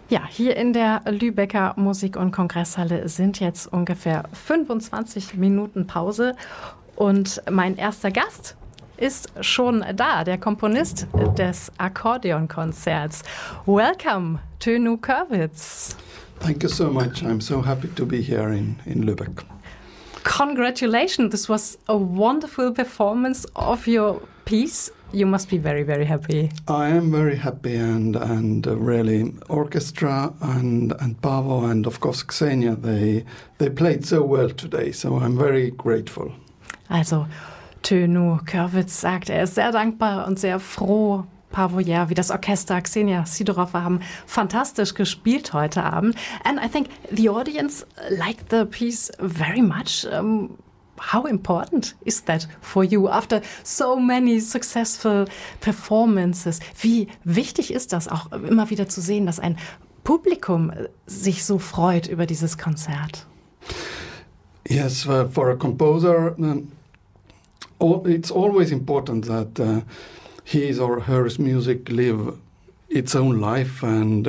Ja, hier in der Lübecker Musik- und Kongresshalle sind jetzt ungefähr 25 Minuten Pause und mein erster Gast ist schon da, der Komponist des Akkordeonkonzerts. Welcome, Tönu Körwitz. Thank you so much. I'm so happy to be here in Lübeck. Congratulations, this was a wonderful performance of your piece. You must be very, very happy. I am very happy and really orchestra and Paavo and of course Xenia, they played so well today, so I'm very grateful. Also Tönu Körwitz sagt, er ist sehr dankbar und sehr froh. Paavo Järvi, wie das Orchester, Xenia Sidorova haben fantastisch gespielt heute Abend. And I think the audience liked the piece very much. How important is that for you after so many successful performances? Wie wichtig ist das auch immer wieder zu sehen, dass ein Publikum sich so freut über dieses Konzert? Yes, for a composer, it's always important that his or her music live its own life and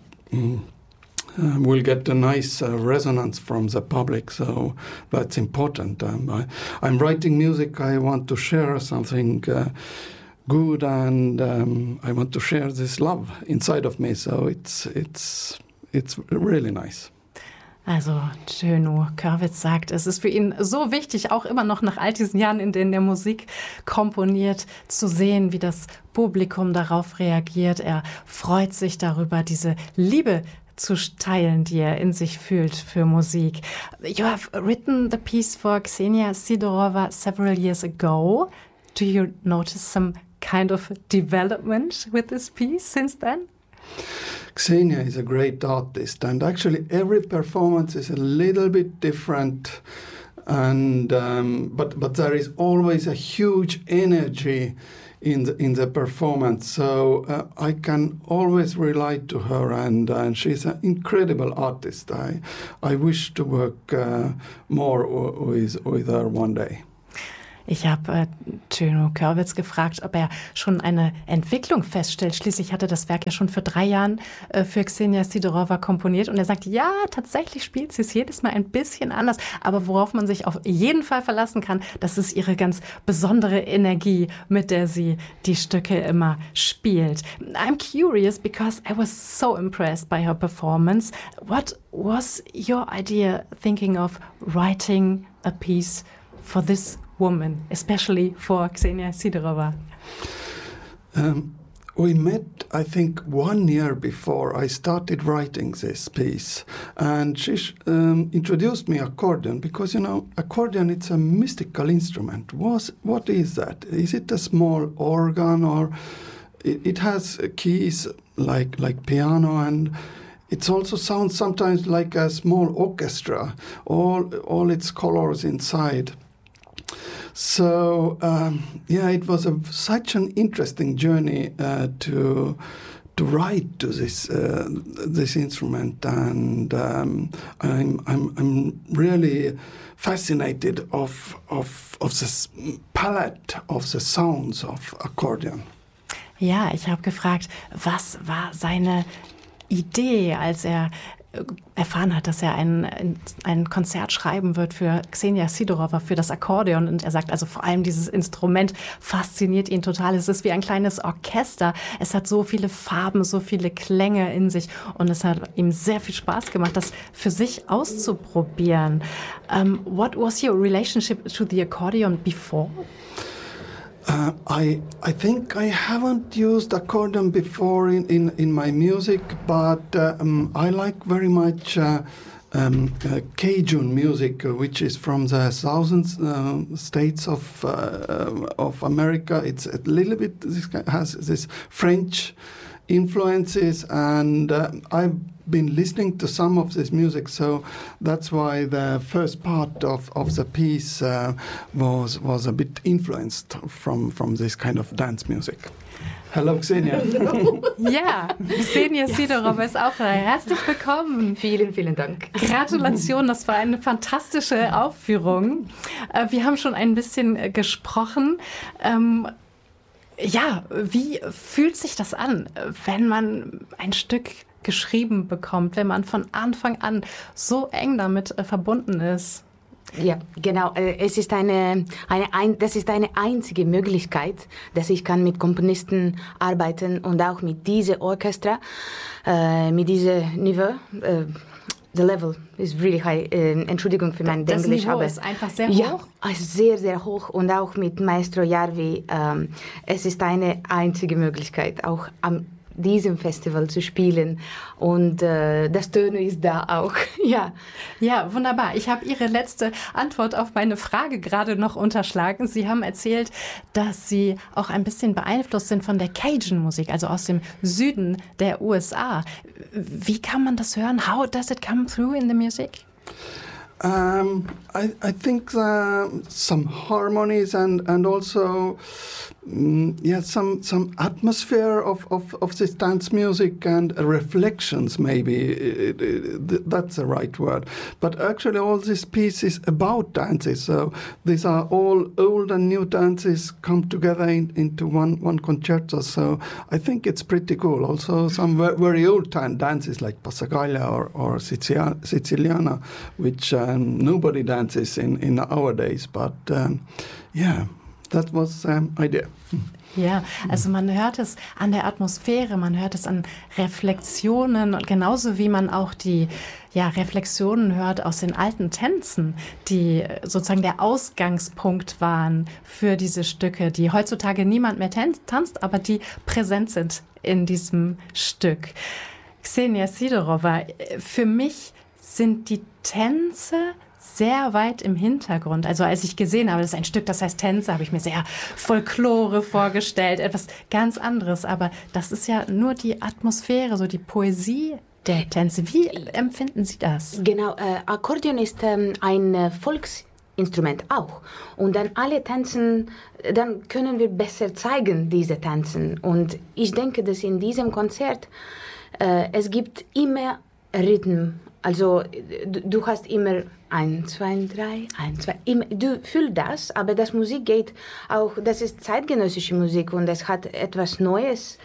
will get a nice resonance from the public, so that's important. I'm writing music, I want to share something good and I want to share this love inside of me, so it's really nice. Also Tönu Körwitz sagt, es ist für ihn so wichtig, auch immer noch nach all diesen Jahren, in denen er Musik komponiert, zu sehen, wie das Publikum darauf reagiert. Er freut sich darüber, diese Liebe zu teilen, die er in sich fühlt für Musik. You have written the piece for Xenia Sidorova several years ago. Do you notice some kind of development with this piece since then? Xenia is a great artist, and actually every performance is a little bit different, and but there is always a huge energy in the performance. So I can always rely to her, and she's an incredible artist. I wish to work more with her one day. Ich habe Tönu Körwitz gefragt, ob er schon eine Entwicklung feststellt. Schließlich hatte das Werk ja schon für 3 Jahren für Xenia Sidorova komponiert. Und er sagt, ja, tatsächlich spielt sie es jedes Mal ein bisschen anders. Aber worauf man sich auf jeden Fall verlassen kann, das ist ihre ganz besondere Energie, mit der sie die Stücke immer spielt. I'm curious because I was so impressed by her performance. What was your idea thinking of writing a piece for this woman, especially for Xenia Sidorova? We met, I think, 1 year before I started writing this piece, and she introduced me accordion because, you know, accordion, it's a mystical instrument. What is that? Is it a small organ, or it has keys like piano, and it also sounds sometimes like a small orchestra, all its colors inside. So it was such an interesting journey to write to this instrument, and I'm really fascinated of this palette of the sounds of accordion. Ja, ich habe gefragt, was war seine Idee, als er erfahren hat, dass er ein Konzert schreiben wird für Xenia Sidorova, für das Akkordeon. Und er sagt, also vor allem dieses Instrument fasziniert ihn total. Es ist wie ein kleines Orchester. Es hat so viele Farben, so viele Klänge in sich. Und es hat ihm sehr viel Spaß gemacht, das für sich auszuprobieren. What was your relationship to the accordion before? I think I haven't used accordion before in my music, but I like very much Cajun music, which is from the southern states of America. It's a little bit, has this French influences, and I've been listening to some of this music, so that's why the first part of the piece was a bit influenced from this kind of dance music. Hello, Xenia. Ja, Xenia Sidorova ist auch da. Herzlich willkommen. Vielen, vielen Dank. Gratulation, das war eine fantastische Aufführung. Wir haben schon ein bisschen gesprochen. Ja, wie fühlt sich das an, wenn man ein Stück geschrieben bekommt, wenn man von Anfang an so eng damit verbunden ist. Ja, genau. Es ist das ist eine einzige Möglichkeit, dass ich kann mit Komponisten arbeiten und auch mit diesem Orchester, mit diesem Niveau. The level is really high. Entschuldigung für mein Englisch. Das Niveau ist einfach sehr hoch? Ja, sehr, sehr hoch. Und auch mit Maestro Jarvi. Es ist eine einzige Möglichkeit, auch am diesem Festival zu spielen. Und das Töne ist da auch. Ja. Ja, wunderbar. Ich habe Ihre letzte Antwort auf meine Frage gerade noch unterschlagen. Sie haben erzählt, dass Sie auch ein bisschen beeinflusst sind von der Cajun-Musik, also aus dem Süden der USA. Wie kann man das hören? How does it come through in the music? I think some harmonies and also some atmosphere of this dance music and reflections, maybe that's the right word. But actually all this piece is about dances, so these are all old and new dances come together into one concerto, so I think it's pretty cool. Also some very old time dances like Passacaglia or Siciliana, which nobody dances in nowadays, but that was idea. Ja, also man hört es an der Atmosphäre, man hört es an Reflexionen und genauso wie man auch die Reflexionen hört aus den alten Tänzen, die sozusagen der Ausgangspunkt waren für diese Stücke, die heutzutage niemand mehr tanzt, aber die präsent sind in diesem Stück. Ksenia Sidorova, für mich sind die Tänze sehr weit im Hintergrund. Also als ich gesehen habe, das ist ein Stück, das heißt Tänze, habe ich mir sehr Folklore vorgestellt, etwas ganz anderes. Aber das ist ja nur die Atmosphäre, so die Poesie der Tänze. Wie empfinden Sie das? Genau, Akkordeon ist ein Volksinstrument auch. Und dann alle tanzen, dann können wir besser zeigen, diese Tanzen. Und ich denke, dass in diesem Konzert es gibt immer Rhythm. Also du hast immer 1, 2, 3, 1, 2, du fühlst das, aber das Musik geht auch, das ist zeitgenössische Musik und es hat etwas Neues,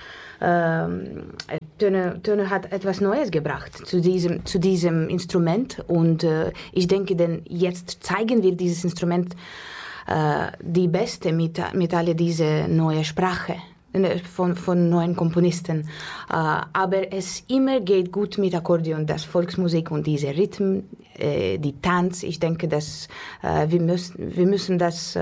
Töne hat etwas Neues gebracht zu diesem Instrument und ich denke, denn jetzt zeigen wir dieses Instrument die Beste mit all dieser neuen Sprache. Von neuen Komponisten. Aber es immer geht gut mit Akkordeon, das Volksmusik und diese Rhythmen, die Tanz. Ich denke, dass wir müssen das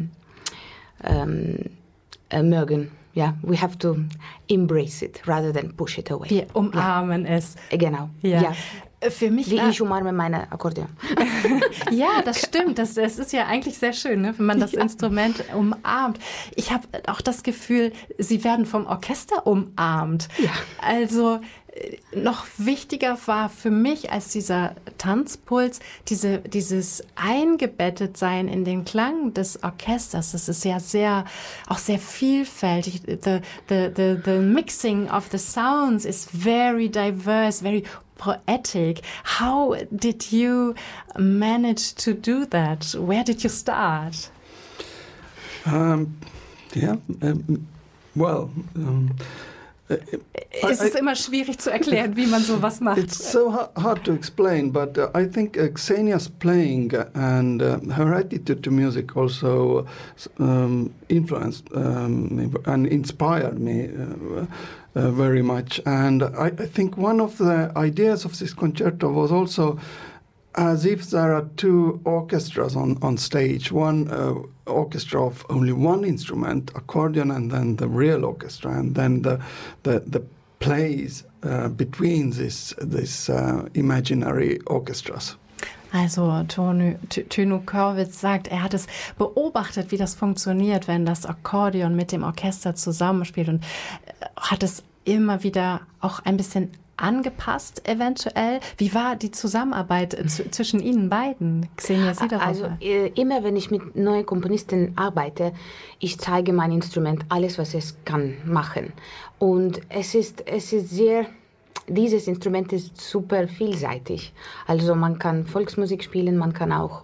mögen. Ja, we have to embrace it rather than push it away. Wir umarmen es. Genau. Ja. Für mich wie ich umarme meine Akkordeon. Ja, das stimmt. Das ist ja eigentlich sehr schön, ne, wenn man das Instrument umarmt. Ich habe auch das Gefühl, Sie werden vom Orchester umarmt. Ja. Also noch wichtiger war für mich als dieser Tanzpuls dieses Eingebettetsein in den Klang des Orchesters. Das ist ja sehr vielfältig. The mixing of the sounds is very diverse, very poetic. How did you manage to do that? Where did you start? Es ist immer schwierig zu erklären, wie man sowas macht. It's so hard to explain, but I think Ksenia's playing and her attitude to music also influenced and inspired me very much. And I think one of the ideas of this concerto was also as if there are two orchestras on stage, one orchestra of only one instrument, accordion, and then the real orchestra, and then the plays between this imaginary orchestras. Also Tönö Körwitz sagt, er hat es beobachtet, wie das funktioniert, wenn das Akkordeon mit dem Orchester zusammenspielt und hat es immer wieder auch ein bisschen angepasst eventuell. Wie war die Zusammenarbeit zwischen Ihnen beiden, Ksenia Sidorova? Also immer, wenn ich mit neuen Komponisten arbeite, ich zeige mein Instrument, alles, was es kann machen. Und es ist sehr, dieses Instrument ist super vielseitig. Also man kann Volksmusik spielen, man kann auch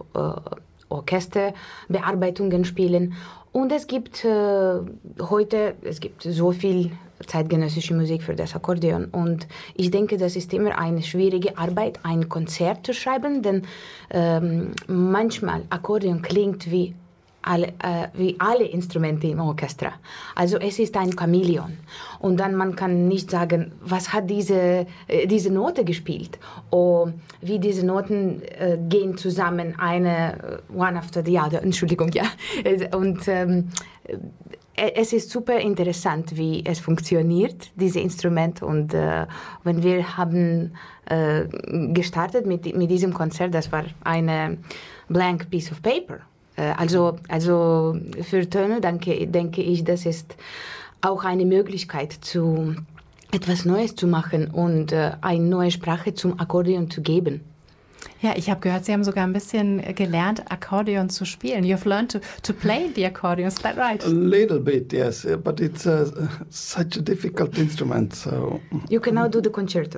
Orchesterbearbeitungen spielen. Und es gibt heute so viel zeitgenössische Musik für das Akkordeon. Und ich denke, das ist immer eine schwierige Arbeit, ein Konzert zu schreiben, denn manchmal Akkordeon klingt wie alle Instrumente im Orchester. Also es ist ein Chamäleon. Und dann man kann nicht sagen, was hat diese Note gespielt? Oder wie diese Noten gehen zusammen, one after the other. Entschuldigung, ja. Und es ist super interessant, wie es funktioniert, dieses Instrument. Und wenn wir haben gestartet mit diesem Konzert, das war eine blank piece of paper. Also für Töne denke ich, das ist auch eine Möglichkeit, etwas Neues zu machen und eine neue Sprache zum Akkordeon zu geben. Ja, ich habe gehört, Sie haben sogar ein bisschen gelernt, Akkordeon zu spielen. You've learned to play the accordion, is that right? A little bit, yes, but it's such a difficult instrument, so... You can now do the concerto.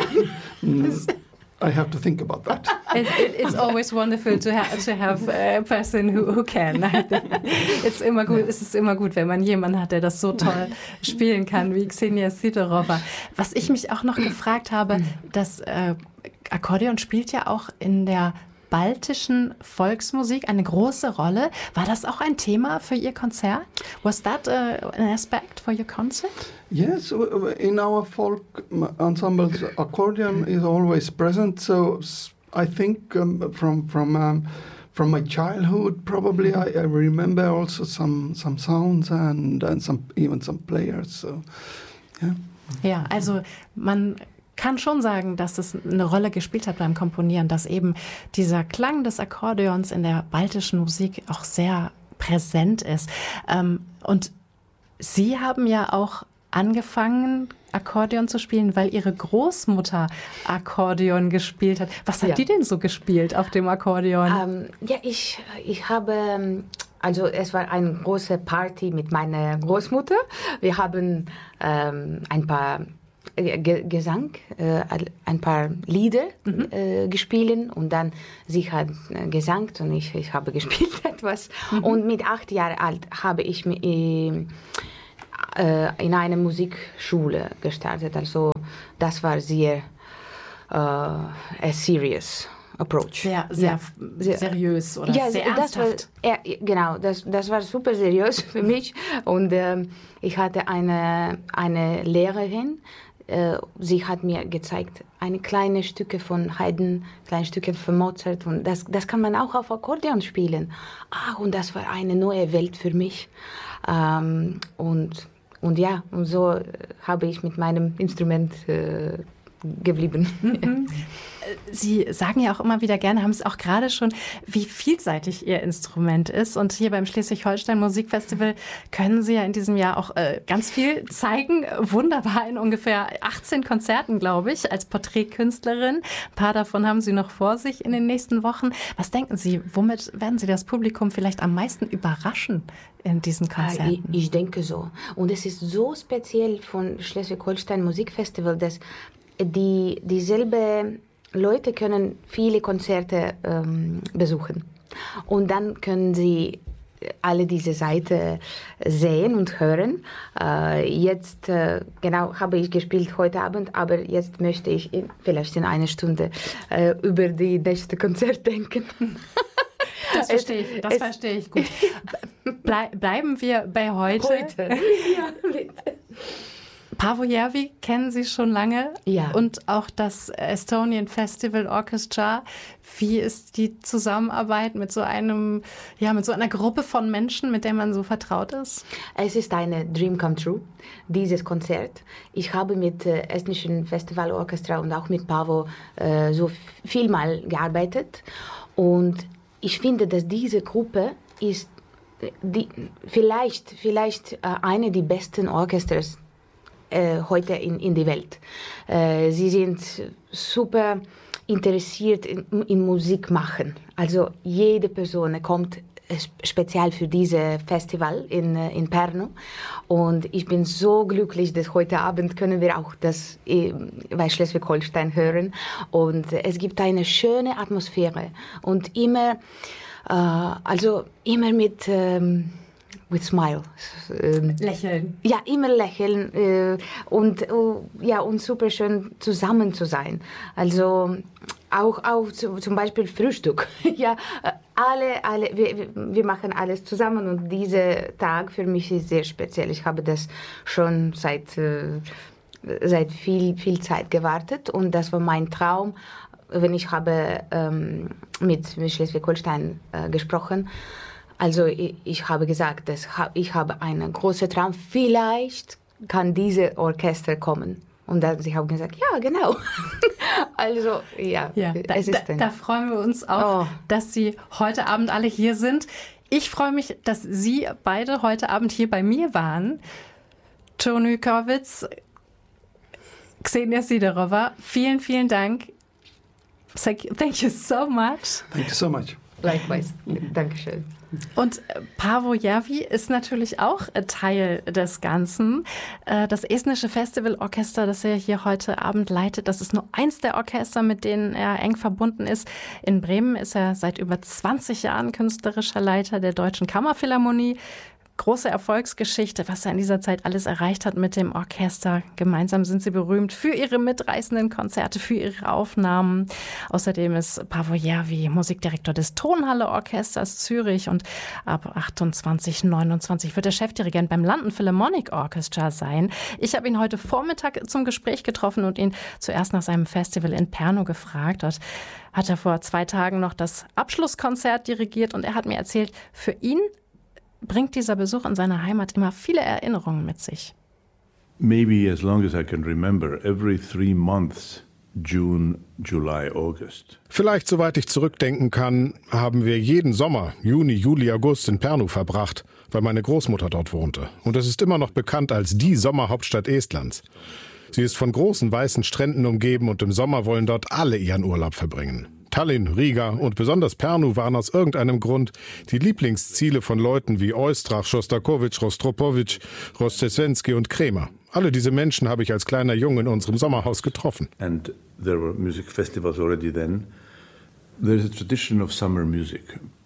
I have to think about that. It's always wonderful to have a person who can. Es ist immer gut, wenn man jemanden hat, der das so toll spielen kann wie Ksenia Sidorova. Was ich mich auch noch gefragt habe, das Akkordeon spielt ja auch in der baltischen Volksmusik eine große Rolle. War das auch ein Thema für Ihr Konzert? Was that an aspect for your concert? Yes, in our folk ensembles, accordion is always present. So I think from my childhood, probably I remember also some sounds and even some players. So yeah. Ja, also man kann schon sagen, dass es eine Rolle gespielt hat beim Komponieren, dass eben dieser Klang des Akkordeons in der baltischen Musik auch sehr präsent ist. Und Sie haben ja auch angefangen, Akkordeon zu spielen, weil Ihre Großmutter Akkordeon gespielt hat. Was hat die denn so gespielt auf dem Akkordeon? Ich habe... Also es war eine große Party mit meiner Großmutter. Wir haben ein paar Gesang, ein paar Lieder gespielt und dann sie hat gesangt und ich habe gespielt etwas. Und mit 8 Jahren alt habe ich in eine Musikschule gestartet. Also das war sehr a serious approach. Sehr seriös oder sehr ernsthaft. Genau, das war super seriös für mich. Und ich hatte eine Lehrerin, sie hat mir gezeigt, kleine Stücke von Haydn, kleine Stücke von Mozart. Und das kann man auch auf Akkordeon spielen. Und das war eine neue Welt für mich. Und so habe ich mit meinem Instrument geblieben. Sie sagen ja auch immer wieder gerne, haben es auch gerade schon, wie vielseitig Ihr Instrument ist. Und hier beim Schleswig-Holstein Musikfestival können Sie ja in diesem Jahr auch ganz viel zeigen. Wunderbar, in ungefähr 18 Konzerten, glaube ich, als Porträtkünstlerin. Ein paar davon haben Sie noch vor sich in den nächsten Wochen. Was denken Sie, womit werden Sie das Publikum vielleicht am meisten überraschen in diesen Konzerten? Ich denke so. Und es ist so speziell von Schleswig-Holstein Musikfestival, dass dieselbe Leute können viele Konzerte besuchen. Und dann können sie alle diese Seiten sehen und hören. Jetzt, genau, habe ich gespielt heute Abend, aber jetzt möchte ich vielleicht in einer Stunde über die nächste Konzert denken. Das verstehe ich gut. Bleiben wir bei heute. Ja, bitte. Paavo Järvi kennen Sie schon lange, ja. Und auch das Estonian Festival Orchestra. Wie ist die Zusammenarbeit mit so einer Gruppe von Menschen, mit der man so vertraut ist? Es ist eine Dream come true, dieses Konzert. Ich habe mit Estnischen Festival Orchestra und auch mit Paavo so vielmal gearbeitet. Und ich finde, dass diese Gruppe ist vielleicht eine der besten Orchesters heute in der Welt. Sie sind super interessiert in Musik machen. Also jede Person kommt speziell für dieses Festival in Pärnu. Und ich bin so glücklich, dass heute Abend können wir auch das bei Schleswig-Holstein hören. Und es gibt eine schöne Atmosphäre und immer mit with smile. Lächeln. Ja, immer lächeln und super schön zusammen zu sein. Also auch zum Beispiel Frühstück. Ja, wir machen alles zusammen und dieser Tag für mich ist sehr speziell. Ich habe das schon seit viel Zeit gewartet und das war mein Traum. Wenn ich habe mit Schleswig-Holstein gesprochen, also ich habe gesagt, dass ich habe einen großen Traum, vielleicht kann dieses Orchester kommen. Und dann sie haben gesagt, ja, genau. Also, da freuen wir uns auch, dass Sie heute Abend alle hier sind. Ich freue mich, dass Sie beide heute Abend hier bei mir waren. Tony Körwitz, Ksenia Sidorova, vielen, vielen Dank. Thank you so much. Thank you so much. Likewise. Dankeschön. Und Paavo Järvi ist natürlich auch Teil des Ganzen. Das Estnische Festivalorchester, das er hier heute Abend leitet, das ist nur eins der Orchester, mit denen er eng verbunden ist. In Bremen ist er seit über 20 Jahren künstlerischer Leiter der Deutschen Kammerphilharmonie. Große Erfolgsgeschichte, was er in dieser Zeit alles erreicht hat mit dem Orchester. Gemeinsam sind sie berühmt für ihre mitreißenden Konzerte, für ihre Aufnahmen. Außerdem ist Paavo Järvi Musikdirektor des Tonhalle-Orchesters Zürich und ab 28/29 wird er Chefdirigent beim London Philharmonic Orchestra sein. Ich habe ihn heute Vormittag zum Gespräch getroffen und ihn zuerst nach seinem Festival in Pärnu gefragt. Dort hat er vor 2 Tagen noch das Abschlusskonzert dirigiert und er hat mir erzählt, für ihn bringt dieser Besuch in seiner Heimat immer viele Erinnerungen mit sich. Maybe as long as I can remember, every 3 months, June, July, August. Vielleicht, soweit ich zurückdenken kann, haben wir jeden Sommer, Juni, Juli, August in Pärnu verbracht, weil meine Großmutter dort wohnte. Und es ist immer noch bekannt als die Sommerhauptstadt Estlands. Sie ist von großen weißen Stränden umgeben und im Sommer wollen dort alle ihren Urlaub verbringen. Tallinn, Riga und besonders Pärnu waren aus irgendeinem Grund die Lieblingsziele von Leuten wie Oistrach, Schostakowitsch, Rostropowitsch, Rostesvenski und Kremer. Alle diese Menschen habe ich als kleiner Junge in unserem Sommerhaus getroffen. And there were music festivals already then. There's a tradition of summer music.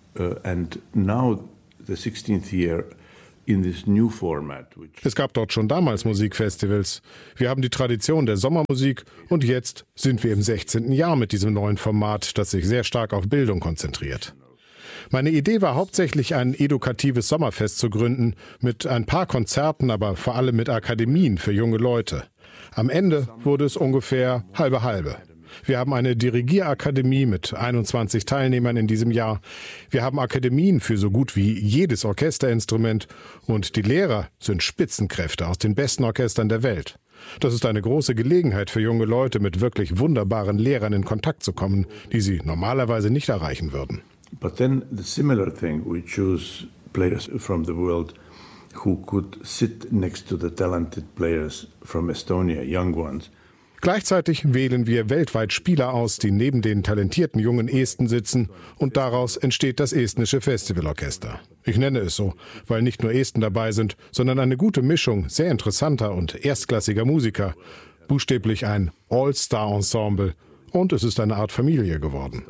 And now the 16th year in this new format. Es gab dort schon damals Musikfestivals. Wir haben die Tradition der Sommermusik und jetzt sind wir im 16. Jahr mit diesem neuen Format, das sich sehr stark auf Bildung konzentriert. Meine Idee war hauptsächlich, ein edukatives Sommerfest zu gründen, mit ein paar Konzerten, aber vor allem mit Akademien für junge Leute. Am Ende wurde es ungefähr halbe. Wir haben eine Dirigierakademie mit 21 Teilnehmern in diesem Jahr. Wir haben Akademien für so gut wie jedes Orchesterinstrument und die Lehrer sind Spitzenkräfte aus den besten Orchestern der Welt. Das ist eine große Gelegenheit für junge Leute, mit wirklich wunderbaren Lehrern in Kontakt zu kommen, die sie normalerweise nicht erreichen würden. But then the similar thing, we choose players from the world who could sit next to the talented players from Estonia, young ones. Gleichzeitig wählen wir weltweit Spieler aus, die neben den talentierten jungen Esten sitzen und daraus entsteht das Estnische Festivalorchester. Ich nenne es so, weil nicht nur Esten dabei sind, sondern eine gute Mischung sehr interessanter und erstklassiger Musiker. Buchstäblich ein All-Star-Ensemble und es ist eine Art Familie geworden.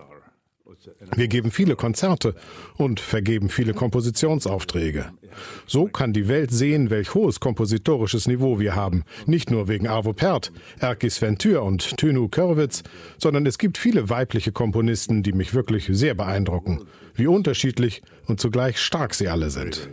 Wir geben viele Konzerte und vergeben viele Kompositionsaufträge. So kann die Welt sehen, welch hohes kompositorisches Niveau wir haben. Nicht nur wegen Arvo Pärt, Erkki Sven Tür und Tony Körwitz, sondern es gibt viele weibliche Komponisten, die mich wirklich sehr beeindrucken. Wie unterschiedlich und zugleich stark sie alle sind.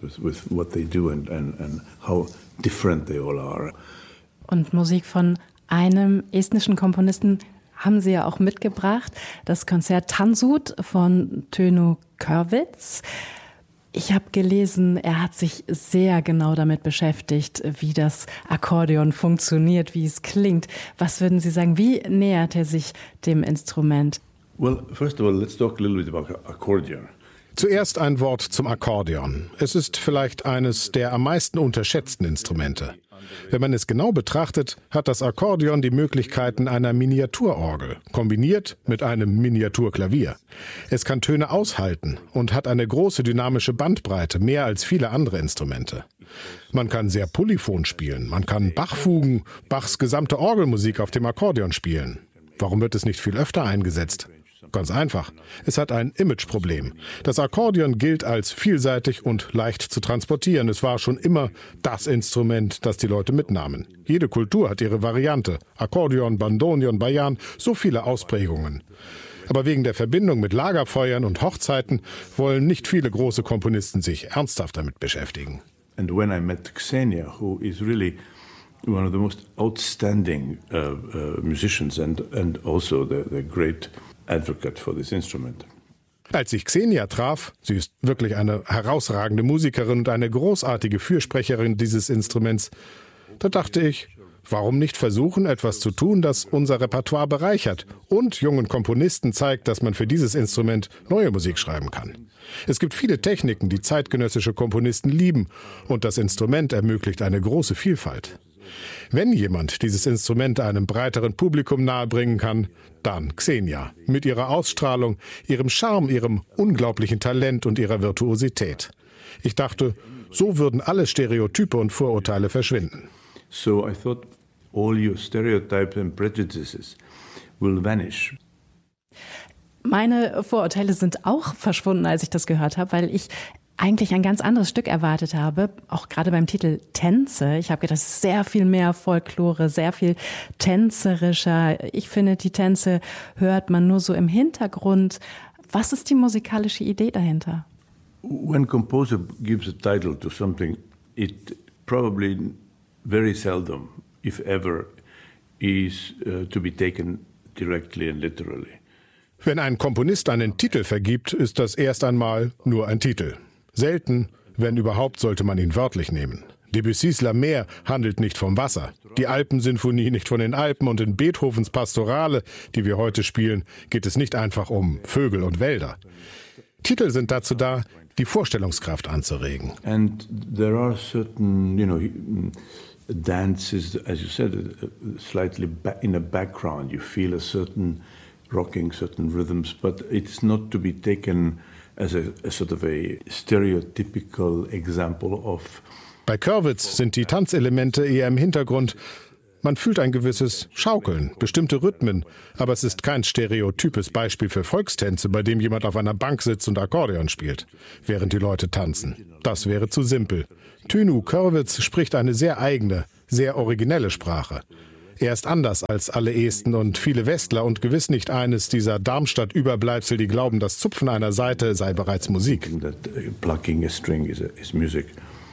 Und Musik von einem estnischen Komponisten haben Sie ja auch mitgebracht, das Konzert Tansut von Tony Körwitz. Ich habe gelesen, er hat sich sehr genau damit beschäftigt, wie das Akkordeon funktioniert, wie es klingt. Was würden Sie sagen, wie nähert er sich dem Instrument? Well, first of all, let's talk a little bit about accordion. Zuerst ein Wort zum Akkordeon. Es ist vielleicht eines der am meisten unterschätzten Instrumente. Wenn man es genau betrachtet, hat das Akkordeon die Möglichkeiten einer Miniaturorgel, kombiniert mit einem Miniaturklavier. Es kann Töne aushalten und hat eine große dynamische Bandbreite, mehr als viele andere Instrumente. Man kann sehr polyphon spielen, man kann Bach-Fugen, Bachs gesamte Orgelmusik auf dem Akkordeon spielen. Warum wird es nicht viel öfter eingesetzt? Ganz einfach. Es hat ein Imageproblem. Das Akkordeon gilt als vielseitig und leicht zu transportieren. Es war schon immer das Instrument, das die Leute mitnahmen. Jede Kultur hat ihre Variante. Akkordeon, Bandoneon, Bajan, so viele Ausprägungen. Aber wegen der Verbindung mit Lagerfeuern und Hochzeiten wollen nicht viele große Komponisten sich ernsthaft damit beschäftigen. And when I met Ksenia, who is really one of the most outstanding musicians and also the great advocate for this instrument. Als ich Ksenia traf, sie ist wirklich eine herausragende Musikerin und eine großartige Fürsprecherin dieses Instruments, da dachte ich, warum nicht versuchen, etwas zu tun, das unser Repertoire bereichert und jungen Komponisten zeigt, dass man für dieses Instrument neue Musik schreiben kann. Es gibt viele Techniken, die zeitgenössische Komponisten lieben, und das Instrument ermöglicht eine große Vielfalt. Wenn jemand dieses Instrument einem breiteren Publikum nahebringen kann, dann Ksenia, mit ihrer Ausstrahlung, ihrem Charme, ihrem unglaublichen Talent und ihrer Virtuosität. Ich dachte, so würden alle Stereotype und Vorurteile verschwinden. So I thought all your stereotypes and prejudices will vanish. Meine Vorurteile sind auch verschwunden, als ich das gehört habe, weil ich eigentlich ein ganz anderes Stück erwartet habe, auch gerade beim Titel Tänze. Ich habe gedacht, es ist sehr viel mehr Folklore, sehr viel tänzerischer. Ich finde, die Tänze hört man nur so im Hintergrund. Was ist die musikalische Idee dahinter? When a composer gives a title to something, it probably very seldom, if ever, is to be taken directly and literally. Wenn ein Komponist einen Titel vergibt, ist das erst einmal nur ein Titel. Selten, wenn überhaupt, sollte man ihn wörtlich nehmen. Debussys La Mer handelt nicht vom Wasser, die Alpensinfonie nicht von den Alpen und in Beethovens Pastorale, die wir heute spielen, geht es nicht einfach um Vögel und Wälder. Titel sind dazu da, die Vorstellungskraft anzuregen. And there are certain, dances, as you said, slightly in the background. You feel a certain rocking, certain rhythms, but it's not to be taken as a sort of a stereotypical example of. Bei Körwitz sind die Tanzelemente eher im Hintergrund. Man fühlt ein gewisses Schaukeln, bestimmte Rhythmen, aber es ist kein stereotypes Beispiel für Volkstänze, bei dem jemand auf einer Bank sitzt und Akkordeon spielt, während die Leute tanzen. Das wäre zu simpel. Thynu Körwitz spricht eine sehr eigene, sehr originelle Sprache. Er ist anders als alle Esten und viele Westler und gewiss nicht eines dieser Darmstadt-Überbleibsel, die glauben, das Zupfen einer Saite sei bereits Musik. Plucking a string is music.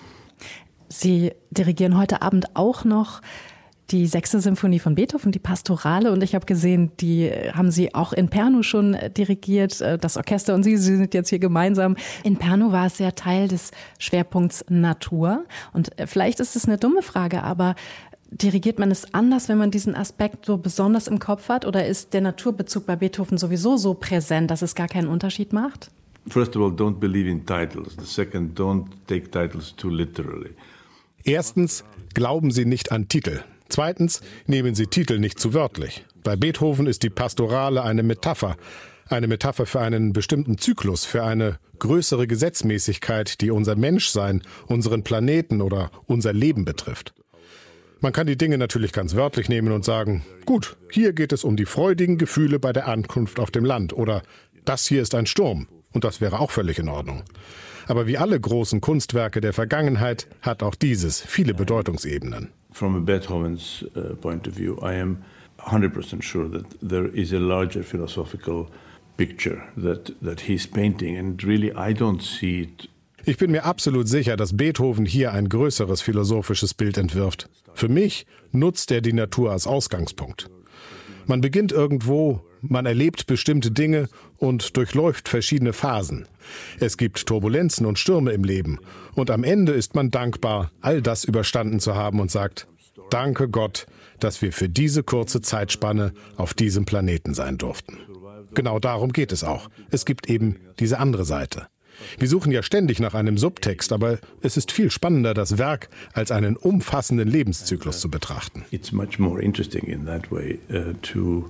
Sie dirigieren heute Abend auch noch die 6. Symphonie von Beethoven, die Pastorale. Und ich habe gesehen, die haben Sie auch in Pärnu schon dirigiert, das Orchester und Sie sind jetzt hier gemeinsam. In Pärnu war es ja Teil des Schwerpunkts Natur. Und vielleicht ist es eine dumme Frage, aber dirigiert man es anders, wenn man diesen Aspekt so besonders im Kopf hat? Oder ist der Naturbezug bei Beethoven sowieso so präsent, dass es gar keinen Unterschied macht? First of all, don't believe in titles. The second, don't take titles too literally. Erstens, glauben Sie nicht an Titel. Zweitens, nehmen Sie Titel nicht zu wörtlich. Bei Beethoven ist die Pastorale eine Metapher für einen bestimmten Zyklus, für eine größere Gesetzmäßigkeit, die unser Menschsein, unseren Planeten oder unser Leben betrifft. Man kann die Dinge natürlich ganz wörtlich nehmen und sagen, gut, hier geht es um die freudigen Gefühle bei der Ankunft auf dem Land oder das hier ist ein Sturm und das wäre auch völlig in Ordnung. Aber wie alle großen Kunstwerke der Vergangenheit hat auch dieses viele Bedeutungsebenen. From Beethoven's point of view, I am 100% sure that there is a larger philosophical picture that he's painting, and really I don't see it. Ich bin mir absolut sicher, dass Beethoven hier ein größeres philosophisches Bild entwirft. Für mich nutzt er die Natur als Ausgangspunkt. Man beginnt irgendwo, man erlebt bestimmte Dinge und durchläuft verschiedene Phasen. Es gibt Turbulenzen und Stürme im Leben. Und am Ende ist man dankbar, all das überstanden zu haben und sagt, danke Gott, dass wir für diese kurze Zeitspanne auf diesem Planeten sein durften. Genau darum geht es auch. Es gibt eben diese andere Seite. Wir suchen ja ständig nach einem Subtext, aber es ist viel spannender, das Werk als einen umfassenden Lebenszyklus zu betrachten. It's much more interesting in that way to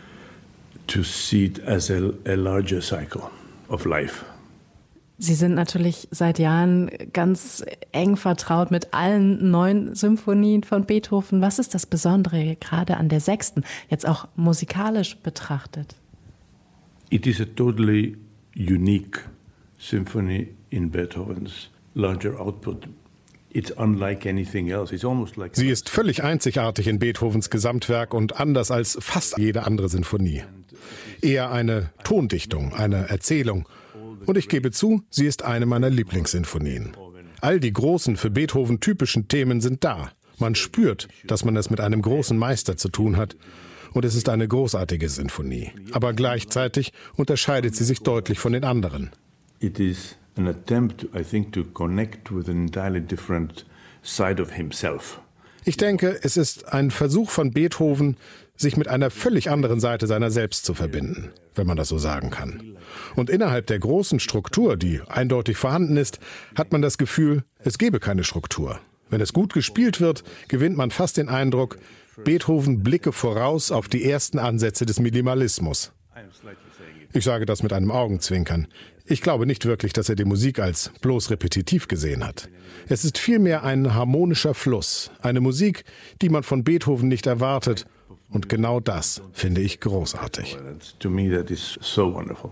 see it as a larger cycle of life. Sie sind natürlich seit Jahren ganz eng vertraut mit allen 9 Symphonien von Beethoven. Was ist das Besondere gerade an der 6., jetzt auch musikalisch betrachtet? It is a totally unique symphony in Beethoven's larger output. It's unlike anything else. It's almost like Sie ist völlig einzigartig in Beethovens Gesamtwerk und anders als fast jede andere Sinfonie. Eher eine Tondichtung, eine Erzählung. Und ich gebe zu, sie ist eine meiner Lieblingssinfonien. All die großen, für Beethoven typischen Themen sind da. Man spürt, dass man es mit einem großen Meister zu tun hat. Und es ist eine großartige Sinfonie. Aber gleichzeitig unterscheidet sie sich deutlich von den anderen. it is an attempt, I think, to connect with an entirely different side of himself. Ich denke, es ist ein Versuch von Beethoven, sich mit einer völlig anderen Seite seiner selbst zu verbinden, wenn man das so sagen kann. Und innerhalb der großen Struktur, die eindeutig vorhanden ist, hat man das Gefühl, es gebe keine Struktur. Wenn es gut gespielt wird, gewinnt man fast den Eindruck, Beethoven blicke voraus auf die ersten Ansätze des Minimalismus. Ich sage das mit einem Augenzwinkern. Ich glaube nicht wirklich, dass er die Musik als bloß repetitiv gesehen hat. Es ist vielmehr ein harmonischer Fluss, eine Musik, die man von Beethoven nicht erwartet. Und genau das finde ich großartig. To me that is so wonderful.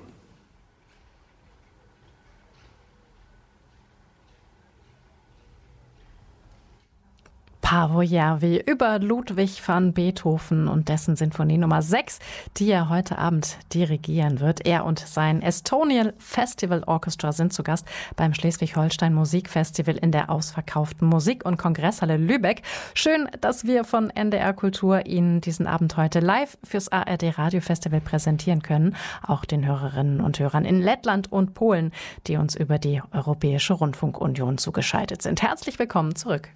Paavo Järvi über Ludwig van Beethoven und dessen Sinfonie Nummer 6, die er heute Abend dirigieren wird. Er und sein Estonian Festival Orchestra sind zu Gast beim Schleswig-Holstein Musikfestival in der ausverkauften Musik- und Kongresshalle Lübeck. Schön, dass wir von NDR Kultur Ihnen diesen Abend heute live fürs ARD Radiofestival präsentieren können. Auch den Hörerinnen und Hörern in Lettland und Polen, die uns über die Europäische Rundfunkunion zugeschaltet sind. Herzlich willkommen zurück.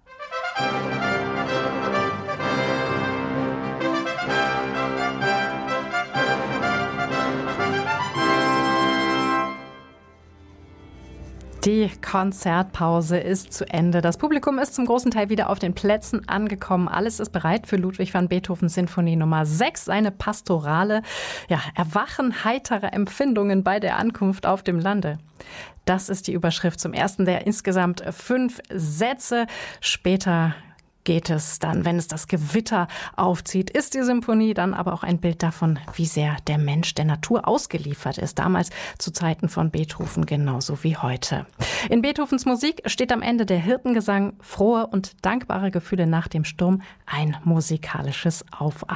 Die Konzertpause ist zu Ende. Das Publikum ist zum großen Teil wieder auf den Plätzen angekommen. Alles ist bereit für Ludwig van Beethovens Sinfonie Nummer 6, seine pastorale, Erwachen heiterer Empfindungen bei der Ankunft auf dem Lande. Das ist die Überschrift zum ersten der insgesamt 5 Sätze. Später geht es dann, wenn es das Gewitter aufzieht, ist die Symphonie dann aber auch ein Bild davon, wie sehr der Mensch der Natur ausgeliefert ist. Damals zu Zeiten von Beethoven genauso wie heute. In Beethovens Musik steht am Ende der Hirtengesang, frohe und dankbare Gefühle nach dem Sturm, ein musikalisches Aufatmen.